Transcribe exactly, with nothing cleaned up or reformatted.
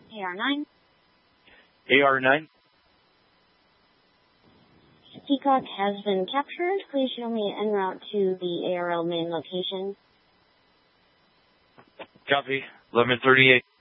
A R nine. A R nine. Peacock has been captured. Please show me en route to the A R L main location. Copy. eleven thirty-eight.